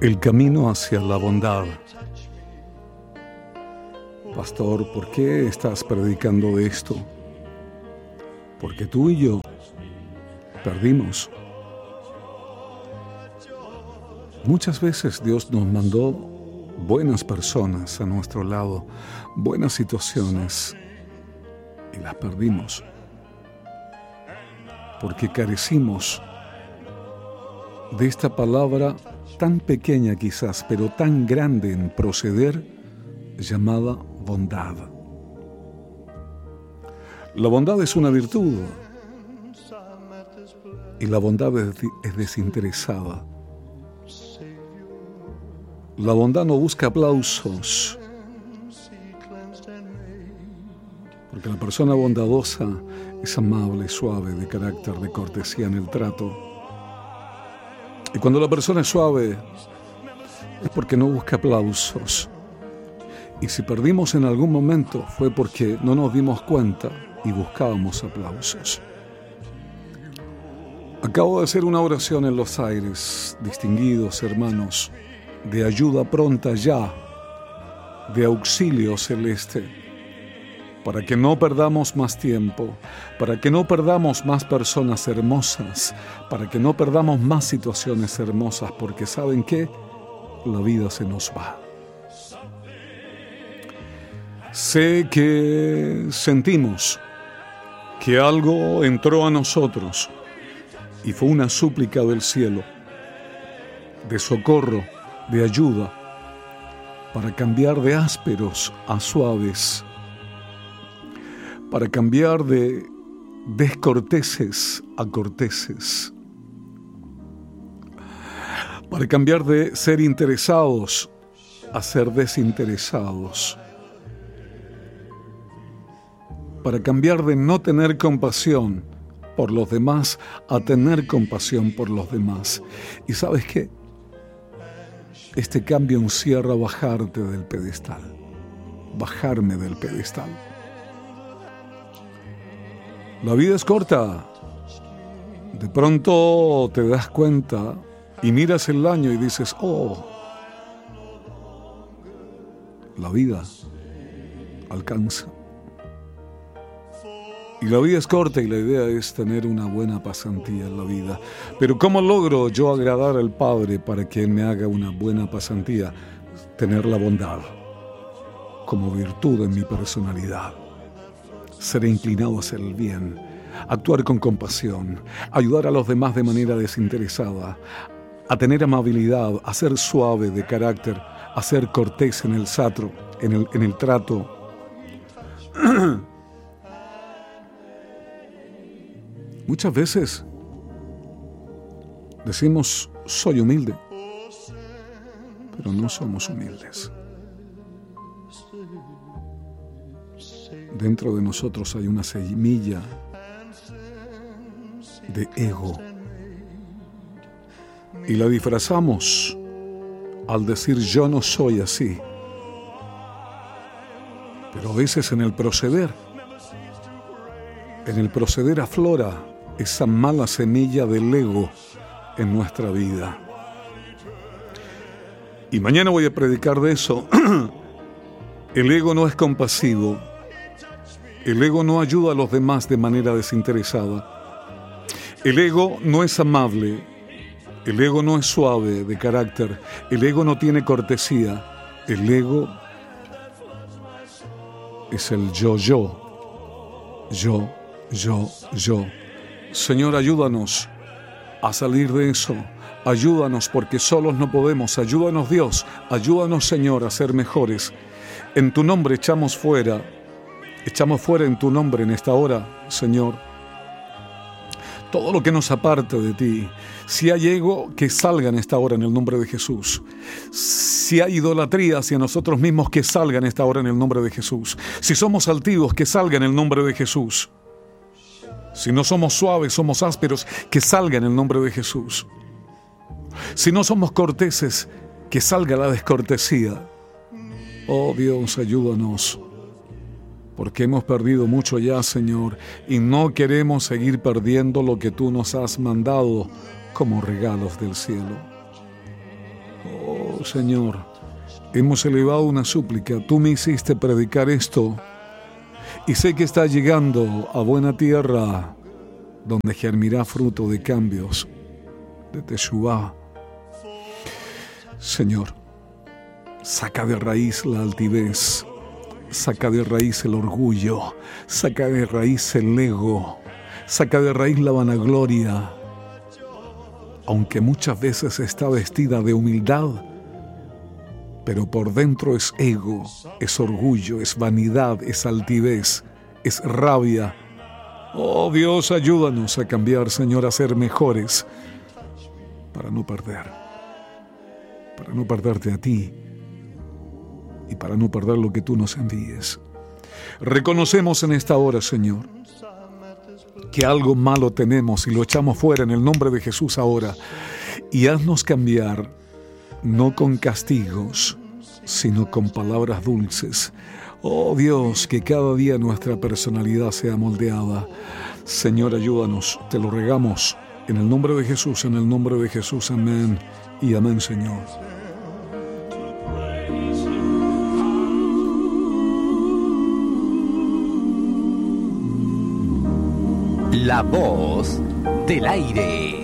El camino hacia la bondad. Pastor, ¿por qué estás predicando de esto? Porque tú y yo perdimos. Muchas veces Dios nos mandó buenas personas a nuestro lado, buenas situaciones, y las perdimos. Porque carecimos de esta palabra tan pequeña quizás, pero tan grande en proceder, llamada bondad. La bondad es una virtud, y la bondad es desinteresada. La bondad no busca aplausos, porque la persona bondadosa es amable, suave, de carácter, de cortesía en el trato. Y cuando la persona es suave, es porque no busca aplausos. Y si perdimos en algún momento, fue porque no nos dimos cuenta y buscábamos aplausos. Acabo de hacer una oración en los aires, distinguidos hermanos, de ayuda pronta ya, de auxilio celeste, para que no perdamos más tiempo, para que no perdamos más personas hermosas, para que no perdamos más situaciones hermosas, porque ¿saben qué? La vida se nos va. Sé que sentimos que algo entró a nosotros y fue una súplica del cielo, de socorro, de ayuda, para cambiar de ásperos a suaves, para cambiar de descorteses a corteses, para cambiar de ser interesados a ser desinteresados, para cambiar de no tener compasión por los demás a tener compasión por los demás. ¿Y sabes qué? Este cambio encierra bajarte del pedestal, bajarme del pedestal. La vida es corta. De pronto te das cuenta y miras el año y dices, oh, la vida alcanza. Y la vida es corta y la idea es tener una buena pasantía en la vida. Pero ¿cómo logro yo agradar al Padre para que Él me haga una buena pasantía? Tener la bondad como virtud en mi personalidad. Ser inclinado a hacer el bien, actuar con compasión, ayudar a los demás de manera desinteresada, a tener amabilidad, a ser suave de carácter, a ser cortés en el trato. Muchas veces decimos, soy humilde, pero no somos humildes. Dentro de nosotros hay una semilla de ego y la disfrazamos al decir yo no soy así. Pero a veces en el proceder aflora esa mala semilla del ego en nuestra vida. Y mañana voy a predicar de eso. El ego no es compasivo. El ego no ayuda a los demás de manera desinteresada. El ego no es amable. El ego no es suave de carácter. El ego no tiene cortesía. El ego es el yo. Señor, ayúdanos a salir de eso. Ayúdanos porque solos no podemos. Ayúdanos, Dios. Ayúdanos, Señor, a ser mejores. En tu nombre echamos fuera en tu nombre en esta hora, Señor, todo lo que nos aparte de ti. Si hay ego, que salga en esta hora en el nombre de Jesús. Si hay idolatría hacia nosotros mismos, que salga en esta hora en el nombre de Jesús. Si somos altivos, que salga en el nombre de Jesús. Si no somos suaves, somos ásperos, que salga en el nombre de Jesús. Si no somos corteses, que salga la descortesía. Oh Dios, ayúdanos. Porque hemos perdido mucho ya, Señor, y no queremos seguir perdiendo lo que tú nos has mandado como regalos del cielo. Señor, hemos elevado una súplica. Tú me hiciste predicar esto y sé que está llegando a buena tierra donde germirá fruto de cambios, de Teshuvá. Señor, saca de raíz la altivez, saca de raíz el orgullo, saca de raíz el ego, saca de raíz la vanagloria, aunque muchas veces está vestida de humildad, pero por dentro es ego, es orgullo, es vanidad, es altivez, es rabia. Oh Dios, ayúdanos a cambiar, Señor, a ser mejores, para no perderte a ti y para no perder lo que tú nos envíes. Reconocemos en esta hora, Señor, que algo malo tenemos y lo echamos fuera en el nombre de Jesús ahora. Y haznos cambiar, no con castigos, sino con palabras dulces. Oh Dios, que cada día nuestra personalidad sea moldeada. Señor, ayúdanos, te lo rogamos en el nombre de Jesús, en el nombre de Jesús, amén y amén, Señor. La voz del aire.